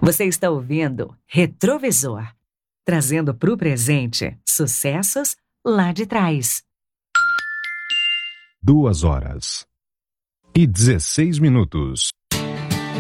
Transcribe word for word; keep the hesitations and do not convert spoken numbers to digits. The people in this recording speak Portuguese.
Você está ouvindo Retrovisor, trazendo para o presente sucessos lá de trás. Duas horas e dezesseis minutos.